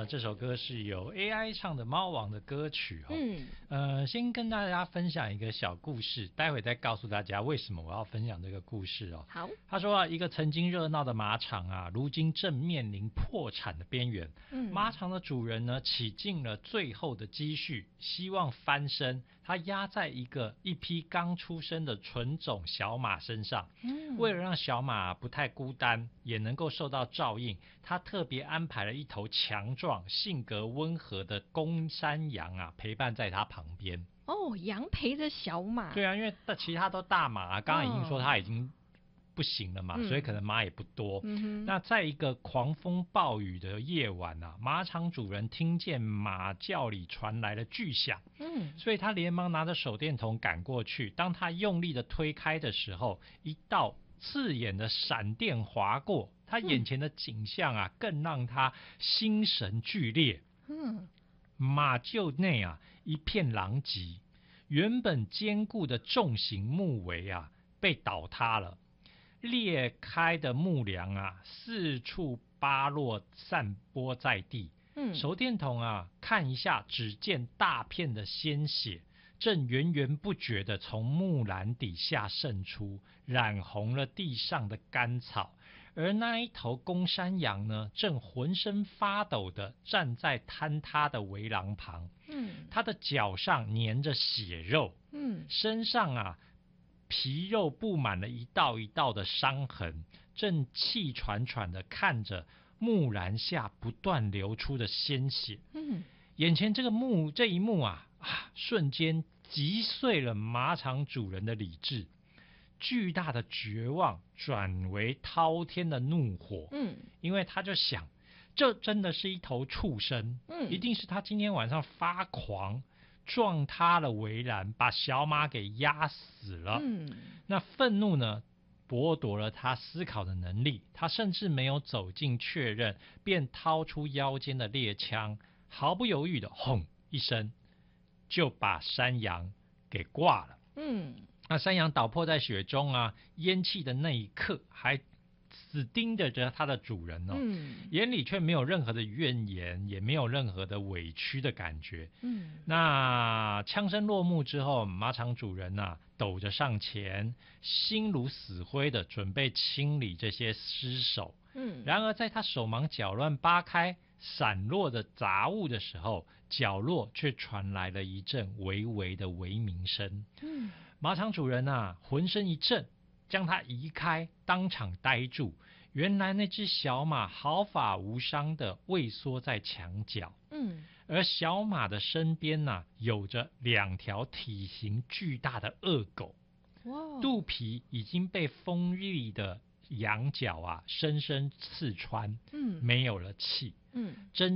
呢，这首歌是由 AI 唱的猫王的歌曲先跟大家分享一个小故事，待会再告诉大家为什么我要分享这个故事哦。 好， 他说一个曾经热闹的马场啊，如今正面临破产的边缘。马场的主人呢，起尽了最后的积蓄，希望翻身。他压在一匹刚出生的纯种小马身上，为了让小马不太孤单，也能够受到照应，他特别安排了一头强壮、性格温和的公山羊啊，陪伴在他旁边。 羊陪着小马。 对啊，因为其他都大马，刚刚已经说他已经不行了嘛，所以可能马也不多。那在一个狂风暴雨的夜晚啊，马场主人听见马厩里传来了巨响，所以他连忙拿着手电筒赶过去。当他用力的推开的时候，一道刺眼的闪电划过，他眼前的景象啊，更让他心神俱裂。马厩内啊，一片狼藉，原本坚固的重型木围啊，被倒塌了。裂开的木梁啊，四处扒落散播在地。手电筒啊，看一下，只见大片的鲜血正源源不绝的从木栏底下渗出，染红了地上的干草。而那一头公山羊呢，正浑身发抖的站在坍塌的围栏旁。它的脚上粘着血肉，身上啊皮肉布满了一道一道的伤痕，正气喘喘的看着木栏下不断流出的鲜血。眼前这一幕啊，瞬间击碎了马场主人的理智。巨大的绝望转为滔天的怒火。因为他就想，这真的是一头畜生，一定是他今天晚上发狂，撞塌了围栏，把小马给压死了。那愤怒呢，剥夺了他思考的能力，他甚至没有走近确认，便掏出腰间的猎枪，毫不犹豫的轰一声，就把山羊给挂了。那山羊倒破在雪中啊，咽气的那一刻，还死盯着他的主人眼里却没有任何的怨言，也没有任何的委屈的感觉。那枪声落幕之后，马场主人啊，抖着上前，心如死灰的准备清理这些尸首。然而在他手忙脚乱扒开散落的杂物的时候，角落却传来了一阵微微的微鸣声。马场主人啊，浑身一震，将它移开，当场呆住。原来那只小马毫发无伤的畏缩在墙角。而小马的身边啊，有着2条体型巨大的恶狗。肚皮已经被锋利的羊角啊深深刺穿，没有了气。真